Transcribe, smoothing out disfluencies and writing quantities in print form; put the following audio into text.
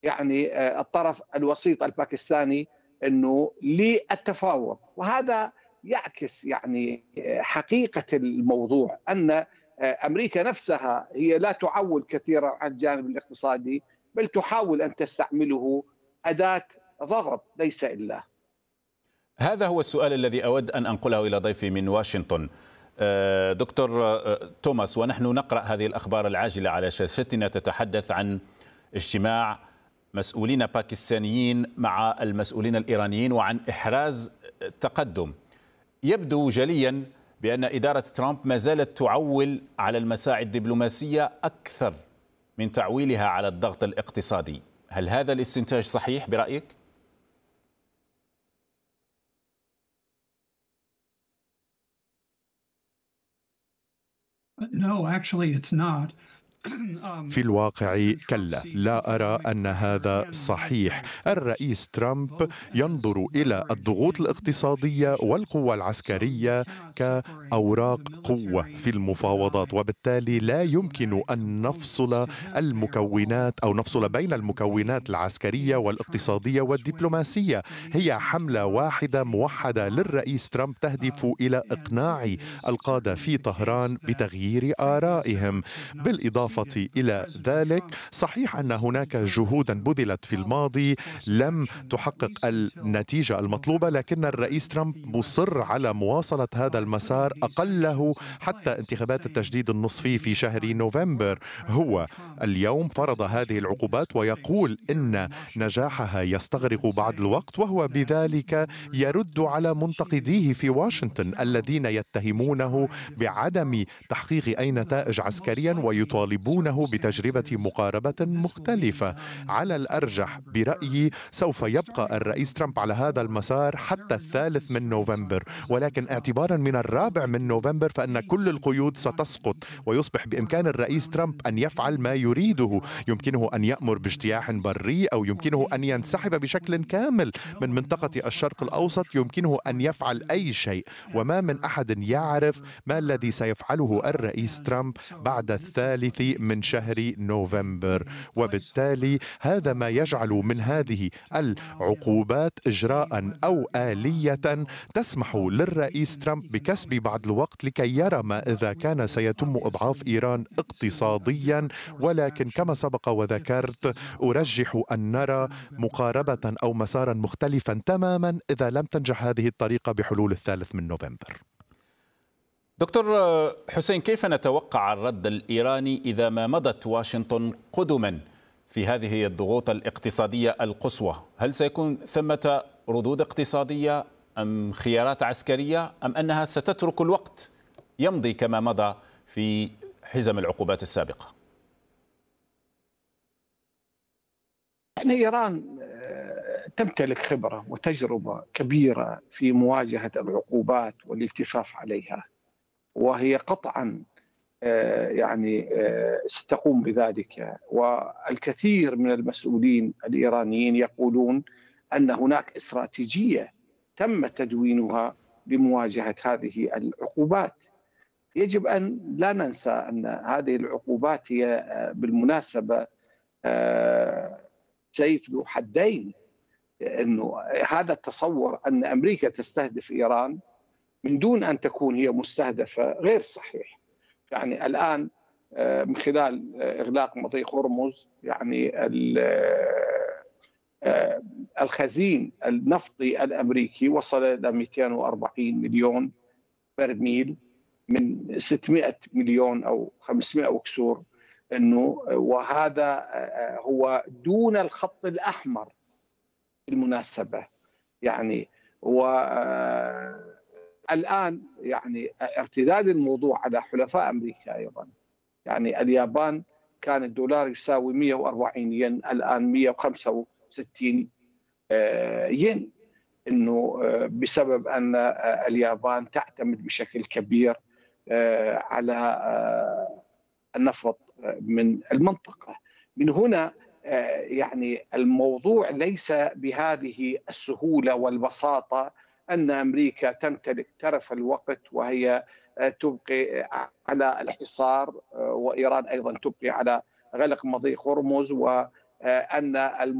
يعني الطرف الوسيط الباكستاني انه للتفاوض، وهذا يعكس يعني حقيقة الموضوع ان امريكا نفسها هي لا تعول كثيرا على الجانب الاقتصادي، بل تحاول ان تستعمله أداة ضغط ليس الا. هذا هو السؤال الذي أود أن أنقله إلى ضيفي من واشنطن. دكتور توماس، ونحن نقرأ هذه الأخبار العاجلة على شاشتنا تتحدث عن اجتماع مسؤولين باكستانيين مع المسؤولين الإيرانيين وعن إحراز تقدم. يبدو جليا بأن إدارة ترامب ما زالت تعول على المساعي الدبلوماسية أكثر من تعويلها على الضغط الاقتصادي. هل هذا الاستنتاج صحيح برأيك؟ No, actually it's not. في الواقع كلا، لا أرى أن هذا صحيح. الرئيس ترامب ينظر إلى الضغوط الاقتصادية والقوة العسكرية كأوراق قوة في المفاوضات، وبالتالي لا يمكن أن نفصل المكونات أو نفصل بين المكونات العسكرية والاقتصادية والدبلوماسية. هي حملة واحدة موحدة للرئيس ترامب تهدف إلى إقناع القادة في طهران بتغيير آرائهم. بالإضافة إلى ذلك، صحيح أن هناك جهودا بذلت في الماضي لم تحقق النتيجة المطلوبة، لكن الرئيس ترامب مصر على مواصلة هذا المسار أقله حتى انتخابات التجديد النصفي في شهر نوفمبر. هو اليوم فرض هذه العقوبات ويقول إن نجاحها يستغرق بعض الوقت، وهو بذلك يرد على منتقديه في واشنطن الذين يتهمونه بعدم تحقيق أي نتائج عسكريا ويطالبونه بتجربة مقاربة مختلفة. على الأرجح برأيي سوف يبقى الرئيس ترامب على هذا المسار حتى 3 من نوفمبر، ولكن اعتبارا من 4 من نوفمبر فإن كل القيود ستسقط ويصبح بإمكان الرئيس ترامب أن يفعل ما يريده. يمكنه أن يأمر باجتياح بري، أو يمكنه أن ينسحب بشكل كامل من منطقة الشرق الأوسط. يمكنه أن يفعل أي شيء، وما من أحد يعرف ما الذي سيفعله الرئيس ترامب بعد 3 من شهر نوفمبر. وبالتالي هذا ما يجعل من هذه العقوبات إجراء أو آلية تسمح للرئيس ترامب بكسب بعض الوقت لكي يرى ما إذا كان سيتم إضعاف إيران اقتصاديا. ولكن كما سبق وذكرت، أرجح أن نرى مقاربة أو مسارا مختلفا تماما إذا لم تنجح هذه الطريقة بحلول 3 من نوفمبر. دكتور حسين، كيف نتوقع الرد الإيراني إذا ما مضت واشنطن قدما في هذه الضغوط الاقتصادية القصوى؟ هل سيكون ثمة ردود اقتصادية أم خيارات عسكرية، أم أنها ستترك الوقت يمضي كما مضى في حزم العقوبات السابقة؟ يعني إيران تمتلك خبرة وتجربة كبيرة في مواجهة العقوبات والالتفاف عليها، وهي قطعا يعني ستقوم بذلك. والكثير من المسؤولين الإيرانيين يقولون أن هناك استراتيجية تم تدوينها لمواجهة هذه العقوبات. يجب أن لا ننسى أن هذه العقوبات هي بالمناسبة سيف ذو حدين. أنه هذا التصور أن أمريكا تستهدف إيران من دون أن تكون هي مستهدفة غير صحيح. يعني الآن من خلال إغلاق مضيق هرمز، يعني الخزين النفطي الأمريكي وصل إلى 240 مليون برميل من 600 مليون أو 500 وكسور، وهذا هو دون الخط الأحمر بالمناسبة. يعني الآن يعني ارتداد الموضوع على حلفاء أمريكا أيضا. يعني اليابان كان الدولار يساوي 140 ين، الآن 165 ين، بسبب أن اليابان تعتمد بشكل كبير على النفط من المنطقة. من هنا يعني الموضوع ليس بهذه السهولة والبساطة أن أمريكا تمتلك ترف الوقت وهي تبقي على الحصار، وإيران أيضا تبقي على غلق مضيق هرمز أن